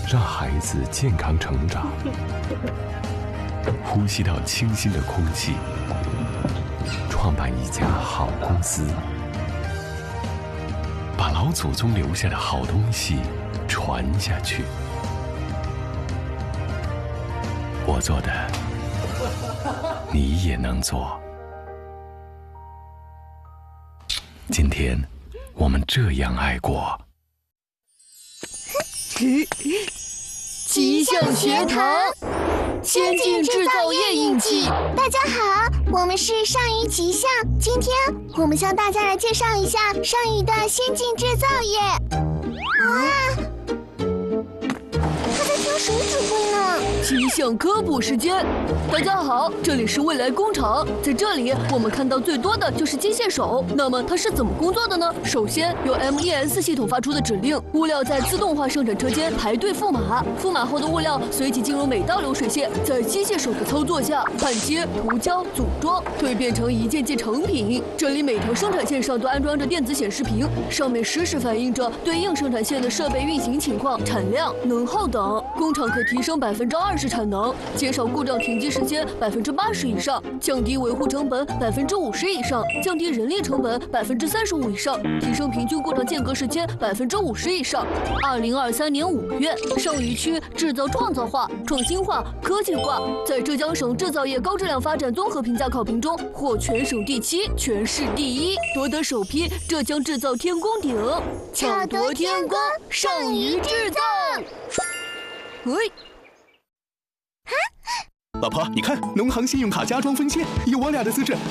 让孩子健康成长，呼吸到清新的空气，创办一家好公司，把老祖宗留下的好东西传下去。我做的，你也能做。今天，我们这样爱过。 吉祥学堂，先进制造业印记。 大家好，我们是上虞吉祥。今天我们向大家来介绍一下上虞的先进制造业。哇，他在听谁指挥呢？ 吉祥科普时间，大家好，这里是未来工厂。在这里，我们看到最多的就是机械手。那么它是怎么工作的呢？首先，由 MES 系统发出的指令，物料在自动化生产车间排队覆码，覆码后的物料随即进入每道流水线，在机械手的操作下，焊接、涂胶、组装，蜕变成一件件成品。这里每条生产线上都安装着电子显示屏，上面实时反映着对应生产线的设备运行情况、产量、能耗等。工厂可提升20%产能，减少故障停机时间80%以上，降低维护成本50%以上，降低人力成本35%以上，提升平均故障间隔时间50%以上。2023年5月，上虞区制造创造化、创新化、科技化，在浙江省制造业高质量发展综合评价考评中获全省第7、全市第1，夺得首批浙江制造天宫鼎， 巧夺天工，上虞制造。 老婆，你看，农行信用卡加装分线，有我俩的资质，